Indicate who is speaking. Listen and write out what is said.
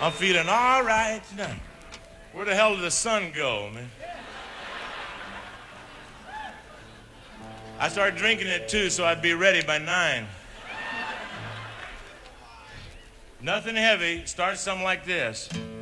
Speaker 1: I'm feeling all right tonight. Where the hell did the sun go, man? I started drinking it too, so I'd be ready by 9. Nothing heavy. Start something like this.